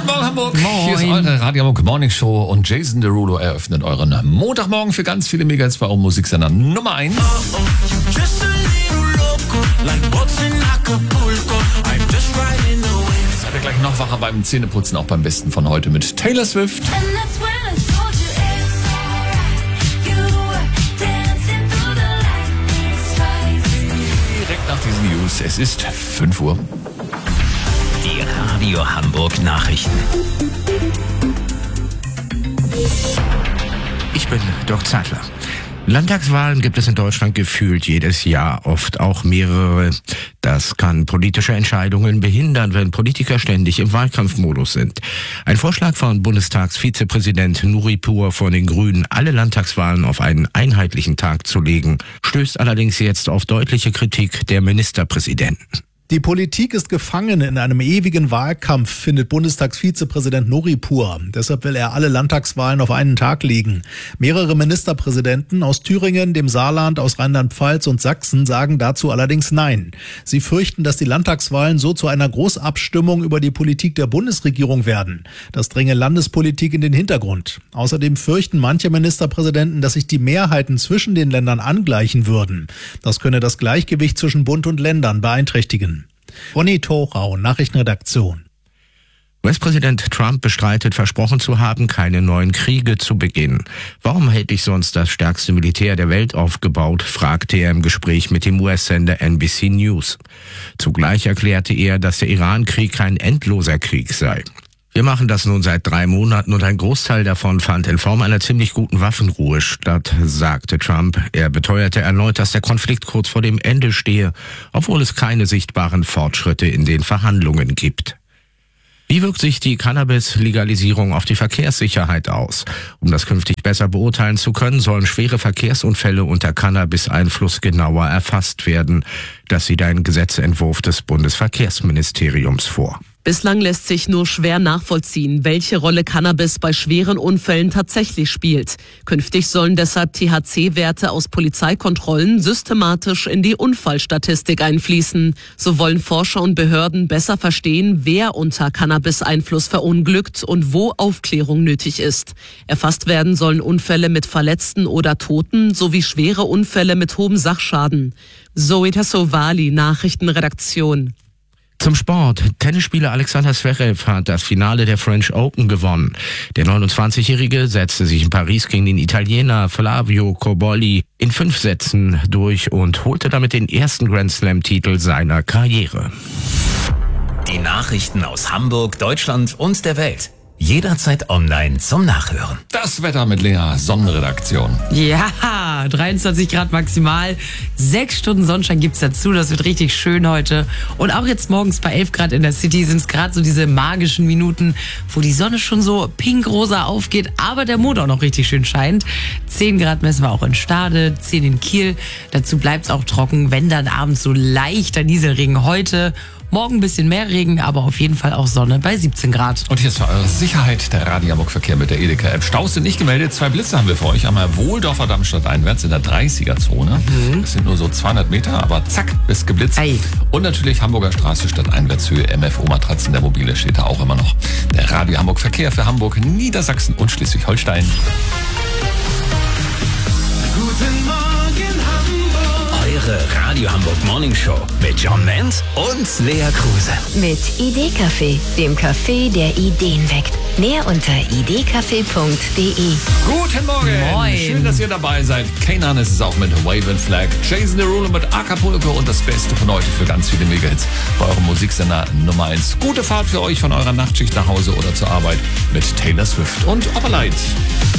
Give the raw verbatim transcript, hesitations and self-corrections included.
Morgen, Hamburg. Moin. Hier ist eure Radio Hamburg Morning Show und Jason Derulo eröffnet euren Montagmorgen für ganz viele Megahits bei eurem Musiksender Nummer eins. Seid ihr gleich noch wacher beim Zähneputzen, auch beim Besten von heute mit Taylor Swift. Direkt nach diesen News, es ist fünf Uhr. Die Radio Hamburg Nachrichten. Ich bin Dirk Zeitler. Landtagswahlen gibt es in Deutschland gefühlt jedes Jahr, oft auch mehrere. Das kann politische Entscheidungen behindern, wenn Politiker ständig im Wahlkampfmodus sind. Ein Vorschlag von Bundestagsvizepräsident Nuripur von den Grünen, alle Landtagswahlen auf einen einheitlichen Tag zu legen, stößt allerdings jetzt auf deutliche Kritik der Ministerpräsidenten. Die Politik ist gefangen in einem ewigen Wahlkampf, findet Bundestagsvizepräsident Nuripur. Deshalb will er alle Landtagswahlen auf einen Tag legen. Mehrere Ministerpräsidenten aus Thüringen, dem Saarland, aus Rheinland-Pfalz und Sachsen sagen dazu allerdings Nein. Sie fürchten, dass die Landtagswahlen so zu einer Großabstimmung über die Politik der Bundesregierung werden. Das dränge Landespolitik in den Hintergrund. Außerdem fürchten manche Ministerpräsidenten, dass sich die Mehrheiten zwischen den Ländern angleichen würden. Das könne das Gleichgewicht zwischen Bund und Ländern beeinträchtigen. Ronny Thorau, Nachrichtenredaktion. U S-Präsident Trump bestreitet, versprochen zu haben, keine neuen Kriege zu beginnen. Warum hätte ich sonst das stärkste Militär der Welt aufgebaut, fragte er im Gespräch mit dem U S-Sender N B C News. Zugleich erklärte er, dass der Iran-Krieg kein endloser Krieg sei. Wir machen das nun seit drei Monaten und ein Großteil davon fand in Form einer ziemlich guten Waffenruhe statt, sagte Trump. Er beteuerte erneut, dass der Konflikt kurz vor dem Ende stehe, obwohl es keine sichtbaren Fortschritte in den Verhandlungen gibt. Wie wirkt sich die Cannabis-Legalisierung auf die Verkehrssicherheit aus? Um das künftig besser beurteilen zu können, sollen schwere Verkehrsunfälle unter Cannabis-Einfluss genauer erfasst werden. Das sieht ein Gesetzentwurf des Bundesverkehrsministeriums vor. Bislang lässt sich nur schwer nachvollziehen, welche Rolle Cannabis bei schweren Unfällen tatsächlich spielt. Künftig sollen deshalb T H C-Werte aus Polizeikontrollen systematisch in die Unfallstatistik einfließen. So wollen Forscher und Behörden besser verstehen, wer unter Cannabis-Einfluss verunglückt und wo Aufklärung nötig ist. Erfasst werden sollen Unfälle mit Verletzten oder Toten sowie schwere Unfälle mit hohem Sachschaden. Zoe Tassovali, Nachrichtenredaktion. Zum Sport. Tennisspieler Alexander Zverev hat das Finale der French Open gewonnen. Der neunundzwanzigjährige setzte sich in Paris gegen den Italiener Flavio Cobolli in fünf Sätzen durch und holte damit den ersten Grand Slam-Titel seiner Karriere. Die Nachrichten aus Hamburg, Deutschland und der Welt. Jederzeit online zum Nachhören. Das Wetter mit Lea, Sonnenredaktion. Ja, dreiundzwanzig Grad maximal, sechs Stunden Sonnenschein gibt's dazu, das wird richtig schön heute. Und auch jetzt morgens bei elf Grad in der City sind es gerade so diese magischen Minuten, wo die Sonne schon so pinkrosa aufgeht, aber der Mond auch noch richtig schön scheint. zehn Grad messen wir auch in Stade, zehn in Kiel. Dazu bleibt's auch trocken, wenn dann abends so leichter Nieselregen heute. Morgen ein bisschen mehr Regen, aber auf jeden Fall auch Sonne bei siebzehn Grad. Und hier ist für eure Sicherheit der Radio Hamburg Verkehr mit der Edeka-App. Staus sind nicht gemeldet. Zwei Blitze haben wir für euch. Einmal Wohldorfer Damm stadteinwärts in der dreißiger-Zone. Mhm. Das sind nur so zweihundert Meter, aber zack, ist geblitzt. Ei. Und natürlich Hamburger Straße stadteinwärtshöhe. M F O-Matratzen, der mobile steht da auch immer noch. Der Radio Hamburg Verkehr für Hamburg, Niedersachsen und Schleswig-Holstein. Guten Morgen, Hamburg. Eure Radio Hamburg Morning Show mit John Menz und Lea Kruse. Mit Idee-Café, dem Café, der Ideen weckt. Mehr unter idee-café punkt de. Guten Morgen. Moin. Schön, dass ihr dabei seid. Kanan ist es auch mit Wave and Flag. Jason Derulo mit Acapulco und das Beste von heute für ganz viele Megahits bei eurem Musiksender Nummer eins. Gute Fahrt für euch von eurer Nachtschicht nach Hause oder zur Arbeit mit Taylor Swift und Opperleit.